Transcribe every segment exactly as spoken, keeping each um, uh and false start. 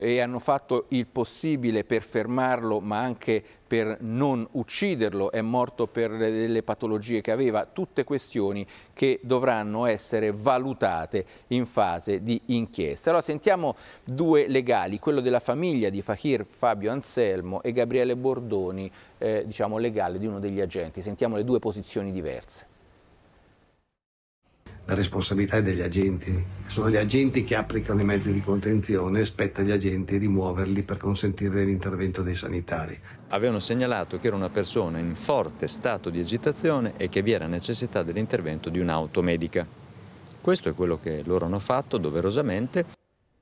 e hanno fatto il possibile per fermarlo, ma anche per non ucciderlo, è morto per delle patologie che aveva, tutte questioni che dovranno essere valutate in fase di inchiesta. Allora sentiamo due legali, quello della famiglia di Fahir Fabio Anselmo e Gabriele Bordoni, eh, diciamo legale di uno degli agenti. Sentiamo le due posizioni diverse. La responsabilità è degli agenti, sono gli agenti che applicano i mezzi di contenzione, spetta agli agenti rimuoverli per consentire l'intervento dei sanitari. Avevano segnalato che era una persona in forte stato di agitazione e che vi era necessità dell'intervento di un'auto medica. Questo è quello che loro hanno fatto doverosamente.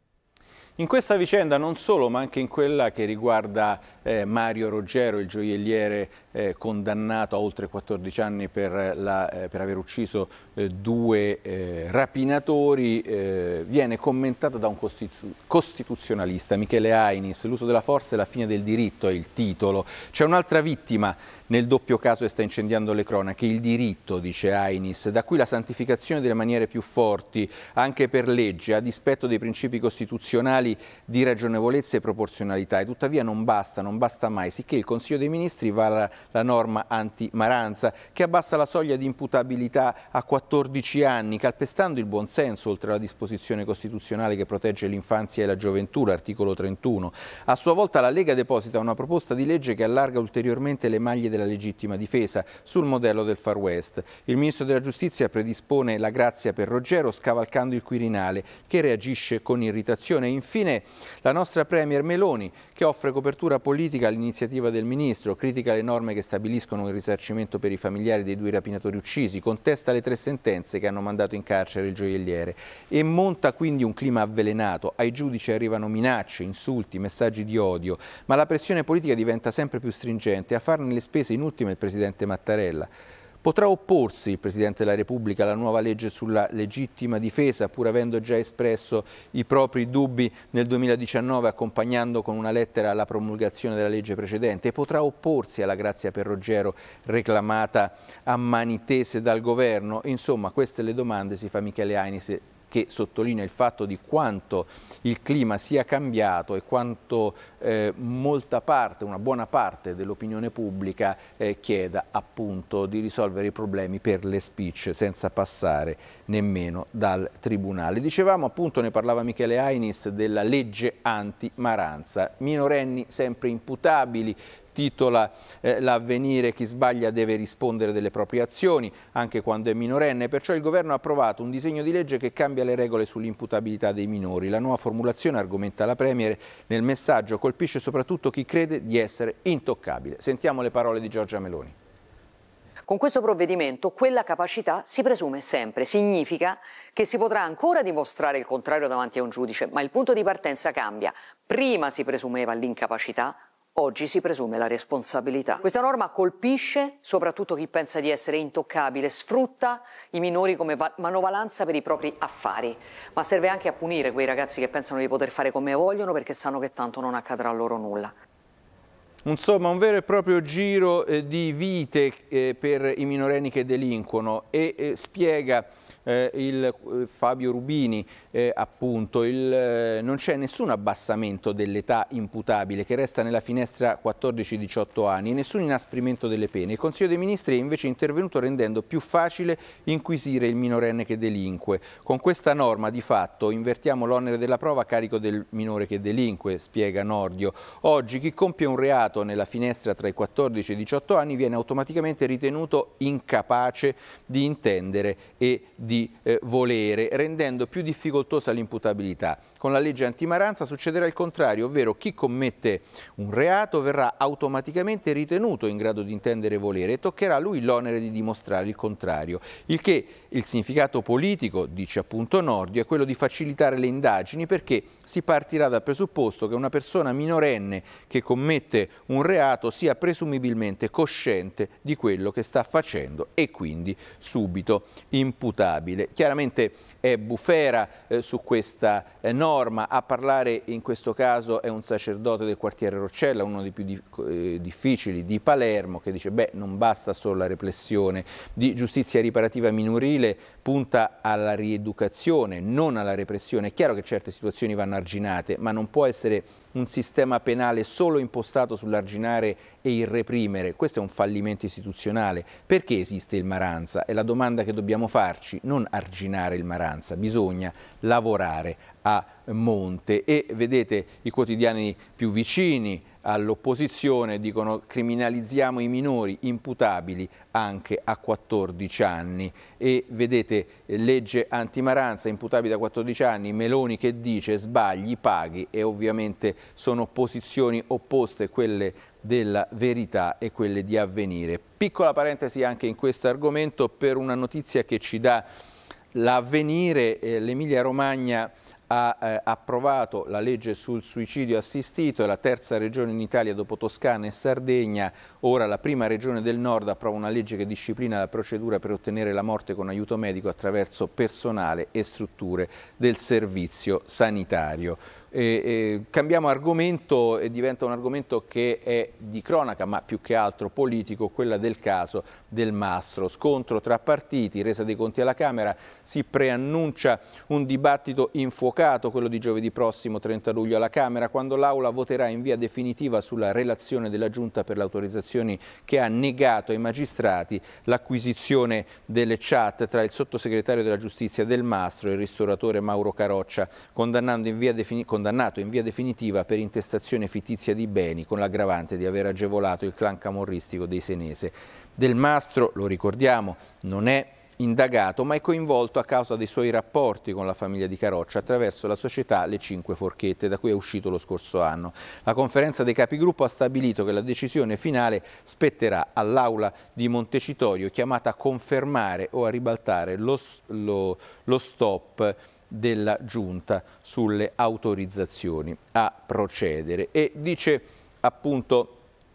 In questa vicenda non solo, ma anche in quella che riguarda eh, Mario Roggero, il gioielliere eh, condannato a oltre quattordici anni per, la, eh, per aver ucciso eh, due eh, rapinatori, eh, viene commentata da un costitu- costituzionalista, Michele Ainis. L'uso della forza è la fine del diritto, è il titolo. C'è un'altra vittima nel doppio caso che sta incendiando le cronache, il diritto, dice Ainis, da cui la santificazione delle maniere più forti, anche per legge, a dispetto dei principi costituzionali di ragionevolezza e proporzionalità. E tuttavia non basta, non basta mai, sicché il Consiglio dei Ministri vara la norma anti-Maranza, che abbassa la soglia di imputabilità a quattordici anni, calpestando il buonsenso, oltre alla disposizione costituzionale che protegge l'infanzia e la gioventù, l'articolo trentuno. A sua volta la Lega deposita una proposta di legge che allarga ulteriormente le maglie della la legittima difesa sul modello del Far West. Il Ministro della Giustizia predispone la grazia per Roggero scavalcando il Quirinale, che reagisce con irritazione. E infine la nostra Premier Meloni, che offre copertura politica all'iniziativa del Ministro, critica le norme che stabiliscono il risarcimento per i familiari dei due rapinatori uccisi, contesta le tre sentenze che hanno mandato in carcere il gioielliere e monta quindi un clima avvelenato. Ai giudici arrivano minacce, insulti, messaggi di odio, ma la pressione politica diventa sempre più stringente, a farne le spese in ultimo il Presidente Mattarella. Potrà opporsi il Presidente della Repubblica alla nuova legge sulla legittima difesa, pur avendo già espresso i propri dubbi nel duemiladiciannove, accompagnando con una lettera la promulgazione della legge precedente? E potrà opporsi alla grazia per Roggero reclamata a mani tese dal governo? Insomma, queste le domande si fa Michele Ainis, che sottolinea il fatto di quanto il clima sia cambiato e quanto eh, molta parte, una buona parte dell'opinione pubblica eh, chieda appunto di risolvere i problemi per le spicce senza passare nemmeno dal tribunale. Dicevamo appunto, ne parlava Michele Ainis, della legge anti-Maranza, minorenni sempre imputabili. Titola eh, l'Avvenire, chi sbaglia deve rispondere delle proprie azioni, anche quando è minorenne. Perciò il governo ha approvato un disegno di legge che cambia le regole sull'imputabilità dei minori. La nuova formulazione, argomenta la Premier nel messaggio, colpisce soprattutto chi crede di essere intoccabile. Sentiamo le parole di Giorgia Meloni. Con questo provvedimento quella capacità si presume sempre, significa che si potrà ancora dimostrare il contrario davanti a un giudice, ma il punto di partenza cambia. Prima si presumeva l'incapacità, oggi si presume la responsabilità. Questa norma colpisce soprattutto chi pensa di essere intoccabile, sfrutta i minori come manovalanza per i propri affari, ma serve anche a punire quei ragazzi che pensano di poter fare come vogliono perché sanno che tanto non accadrà loro nulla. Insomma, un vero e proprio giro eh, di vite eh, per i minorenni che delinquono e eh, spiega eh, il eh, Fabio Rubini, eh, appunto, il, eh, non c'è nessun abbassamento dell'età imputabile che resta nella finestra quattordici diciotto anni e nessun inasprimento delle pene. Il Consiglio dei Ministri è invece intervenuto rendendo più facile inquisire il minorenne che delinque. Con questa norma di fatto invertiamo l'onere della prova a carico del minore che delinque, spiega Nordio. Oggi chi compie un reato nella finestra tra i quattordici e i diciotto anni viene automaticamente ritenuto incapace di intendere e di eh, volere, rendendo più difficoltosa l'imputabilità. Con la legge anti-Maranza succederà il contrario, ovvero chi commette un reato verrà automaticamente ritenuto in grado di intendere e volere e toccherà a lui l'onere di dimostrare il contrario. Il che il significato politico, dice appunto Nordio, è quello di facilitare le indagini perché si partirà dal presupposto che una persona minorenne che commette un reato sia presumibilmente cosciente di quello che sta facendo e quindi subito imputabile. imputabile. Chiaramente è bufera eh, su questa eh, norma. A parlare in questo caso è un sacerdote del quartiere Roccella, uno dei più di, eh, difficili di Palermo, che dice beh, non basta solo la repressione di giustizia riparativa minorile, punta alla rieducazione, non alla repressione. È chiaro che certe situazioni vanno arginate, ma non può essere un sistema penale solo impostato sull'arginare e il reprimere. Questo è un fallimento istituzionale. Perché esiste il Maranza? È la domanda che dobbiamo farci, non arginare il Maranza, bisogna lavorare a monte. E vedete, i quotidiani più vicini all'opposizione dicono criminalizziamo i minori imputabili anche a quattordici anni, e vedete legge antimaranza, imputabili da quattordici anni, Meloni che dice sbagli, paghi, e ovviamente sono posizioni opposte, quelle della Verità e quelle di Avvenire. Piccola parentesi anche in questo argomento per una notizia che ci dà l'Avvenire. eh, l'Emilia Romagna ha eh, approvato la legge sul suicidio assistito, è la terza regione in Italia dopo Toscana e Sardegna. Ora la prima regione del nord approva una legge che disciplina la procedura per ottenere la morte con aiuto medico attraverso personale e strutture del servizio sanitario. E, e, cambiamo argomento e diventa un argomento che è di cronaca ma più che altro politico, quella del caso del Mastro. Scontro tra partiti, resa dei conti alla Camera, si preannuncia un dibattito infuocato, quello di giovedì prossimo trenta luglio alla Camera, quando l'Aula voterà in via definitiva sulla relazione della Giunta per le autorizzazioni che ha negato ai magistrati l'acquisizione delle chat tra il sottosegretario della Giustizia Del Mastro e il ristoratore Mauro Caroccia, condannando in via definitiva condannato in via definitiva per intestazione fittizia di beni con l'aggravante di aver agevolato il clan camorristico dei Senese. Del Mastro, lo ricordiamo, non è indagato ma è coinvolto a causa dei suoi rapporti con la famiglia di Caroccia attraverso la società Le Cinque Forchette, da cui è uscito lo scorso anno. La conferenza dei capigruppo ha stabilito che la decisione finale spetterà all'Aula di Montecitorio, chiamata a confermare o a ribaltare lo, lo, lo stop della Giunta sulle autorizzazioni a procedere. E dice appunto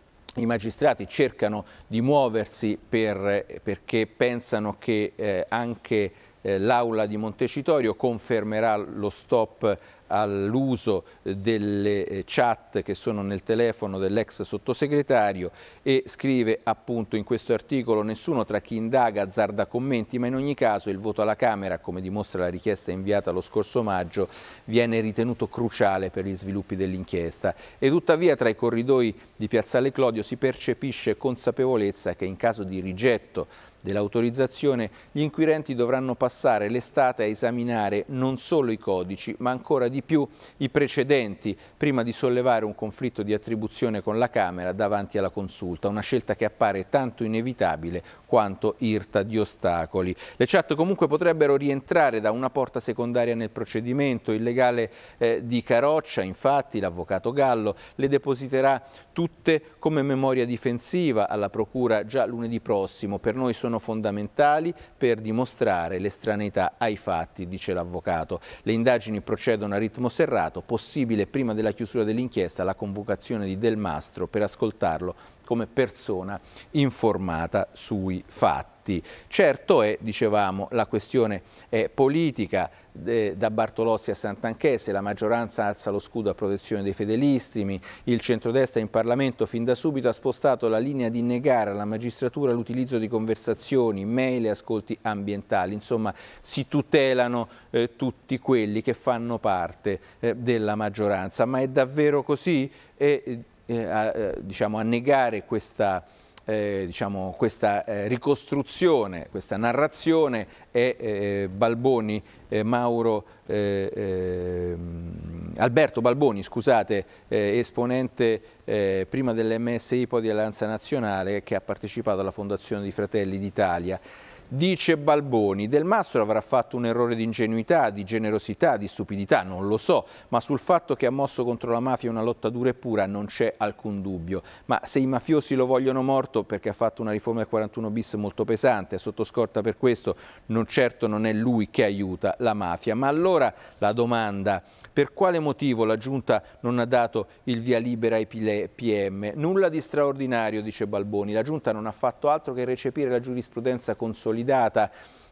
i magistrati cercano di muoversi per, perché pensano che eh, anche eh, l'Aula di Montecitorio confermerà lo stop all'uso delle chat che sono nel telefono dell'ex sottosegretario, e scrive appunto in questo articolo: nessuno tra chi indaga azzarda commenti, ma in ogni caso il voto alla Camera, come dimostra la richiesta inviata lo scorso maggio, viene ritenuto cruciale per gli sviluppi dell'inchiesta. E tuttavia tra i corridoi di Piazzale Clodio si percepisce consapevolezza che in caso di rigetto dell'autorizzazione gli inquirenti dovranno passare l'estate a esaminare non solo i codici ma ancora di più i precedenti prima di sollevare un conflitto di attribuzione con la Camera davanti alla Consulta, una scelta che appare tanto inevitabile quanto irta di ostacoli. Le chat comunque potrebbero rientrare da una porta secondaria nel procedimento. Il legale eh, di Caroccia, infatti, l'avvocato Gallo, le depositerà tutte come memoria difensiva alla Procura già lunedì prossimo. Per noi sono fondamentali per dimostrare l'estraneità ai fatti, dice l'avvocato. Le indagini procedono a ritmo serrato, possibile prima della chiusura dell'inchiesta la convocazione di Del Mastro per ascoltarlo come persona informata sui fatti. Certo è, dicevamo, la questione è politica. Eh, da Bartolozzi a Santanchè, la maggioranza alza lo scudo a protezione dei fedelissimi, il centrodestra in Parlamento fin da subito ha spostato la linea di negare alla magistratura l'utilizzo di conversazioni, mail e ascolti ambientali. Insomma, si tutelano eh, tutti quelli che fanno parte eh, della maggioranza. Ma è davvero così? E, eh, a, diciamo, a negare questa Eh, diciamo, questa eh, ricostruzione, questa narrazione è eh, Balboni, eh, Mauro, eh, eh, Alberto Balboni, scusate, eh, esponente eh, prima dell'M S I, poi di Alleanza Nazionale, che ha partecipato alla fondazione di Fratelli d'Italia. Dice Balboni: Del Mastro avrà fatto un errore di ingenuità, di generosità, di stupidità, non lo so, ma sul fatto che ha mosso contro la mafia una lotta dura e pura non c'è alcun dubbio. Ma se i mafiosi lo vogliono morto perché ha fatto una riforma del quarantuno bis molto pesante, è sotto scorta per questo, non certo non è lui che aiuta la mafia. Ma allora la domanda: per quale motivo la Giunta non ha dato il via libera ai P M? Nulla di straordinario, dice Balboni. La Giunta non ha fatto altro che recepire la giurisprudenza consolidata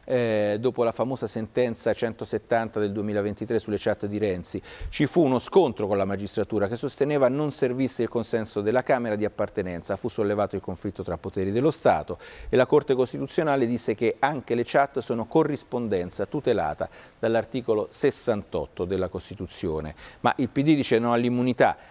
eh, dopo la famosa sentenza centosettanta del duemilaventitré sulle chat di Renzi, ci fu uno scontro con la magistratura che sosteneva non servisse il consenso della Camera di appartenenza. Fu sollevato il conflitto tra poteri dello Stato e la Corte Costituzionale disse che anche le chat sono corrispondenza tutelata dall'articolo sessantotto della Costituzione. Ma il P D dice no all'immunità.